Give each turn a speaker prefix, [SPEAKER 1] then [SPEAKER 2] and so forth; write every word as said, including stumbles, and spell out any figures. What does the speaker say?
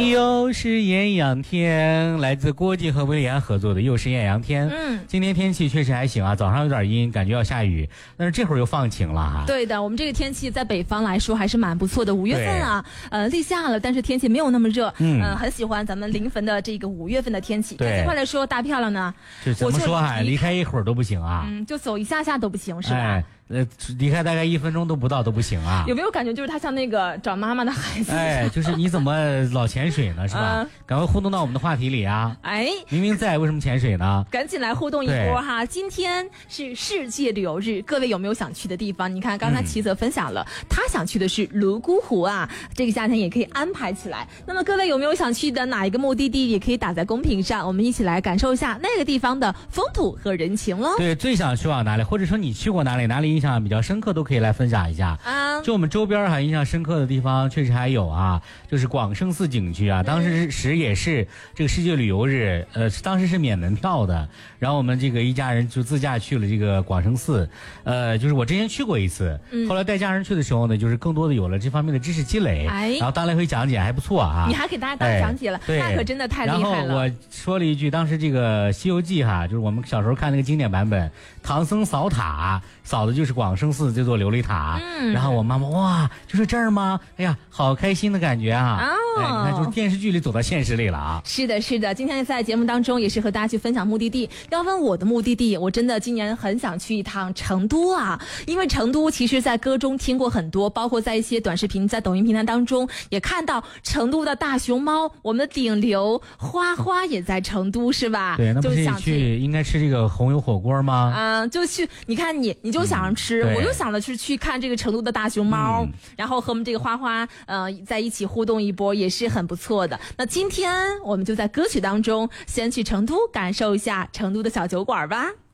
[SPEAKER 1] 又是艳阳天，来自郭靖和威廉合作的又是艳阳天。嗯，今天天气确实还行啊，早上有点阴，感觉要下雨，但是这会儿又放晴了哈。
[SPEAKER 2] 对的，我们这个天气在北方来说还是蛮不错的。五月份啊，呃，立夏了，但是天气没有那么热。嗯、呃，很喜欢咱们临汾的这个五月份的天气。对，快来说大漂亮呢，
[SPEAKER 1] 就怎么说哈，离开一会儿都不行啊。
[SPEAKER 2] 嗯，就走一下下都不行，是吧？
[SPEAKER 1] 哎呃，离开大概一分钟都不到都不行啊！
[SPEAKER 2] 有没有感觉就是他像那个找妈妈的孩子？
[SPEAKER 1] 哎，就是你怎么老潜水呢？是吧？嗯、赶快互动到我们的话题里啊！
[SPEAKER 2] 哎，
[SPEAKER 1] 明明在，为什么潜水呢？
[SPEAKER 2] 赶紧来互动一波哈！今天是世界旅游日，各位有没有想去的地方？你看刚才齐泽分享了，嗯、他想去的是泸沽湖啊，这个夏天也可以安排起来。那么各位有没有想去的哪一个目的地？也可以打在公屏上，我们一起来感受一下那个地方的风土和人情喽。
[SPEAKER 1] 对，最想去往哪里？或者说你去过哪里？哪里印象比较深刻都可以来分享一下啊！就我们周边哈印象深刻的地方确实还有啊，就是广胜寺景区啊，当时时也是这个世界旅游日，呃，当时是免门票的，然后我们这个一家人就自驾去了这个广胜寺，呃，就是我之前去过一次，嗯、后来带家人去的时候呢，就是更多的有了这方面的知识积累，哎、然后当来回讲解还不错啊。
[SPEAKER 2] 你还给大家当讲解了，哎、那可真的太厉害了。
[SPEAKER 1] 然后我说了一句，当时这个《西游记》哈，就是我们小时候看那个经典版本，唐僧扫塔扫的就是广胜寺这座琉璃塔，嗯，然后我妈妈哇，就是这儿吗？哎呀，好开心的感觉啊！哦，哎，你看，就是电视剧里走到现实里了啊！
[SPEAKER 2] 是的，是的，今天在节目当中也是和大家去分享目的地。要问我的目的地，我真的今年很想去一趟成都啊，因为成都其实在歌中听过很多，包括在一些短视频、在抖音平台当中也看到成都的大熊猫，我们的顶流花花也在成都，是吧？
[SPEAKER 1] 对，那不是去应该吃这个红油火锅吗？
[SPEAKER 2] 嗯，就去，你看你，你就想着吃，嗯、我就想着去去看这个成都的大熊猫，嗯、然后和我们这个花花呃在一起互动一波，也是很不错的。那今天我们就在歌曲当中先去成都感受一下成都的小酒馆吧。